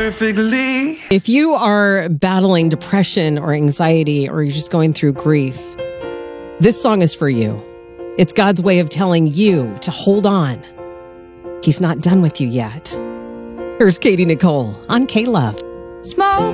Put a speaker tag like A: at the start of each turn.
A: perfectly.
B: If you are battling depression or anxiety, or you're just going through grief, this song is for you. It's God's way of telling you to hold on. He's not done with you yet. Here's Katie Nicole on K-Love.
C: Smoke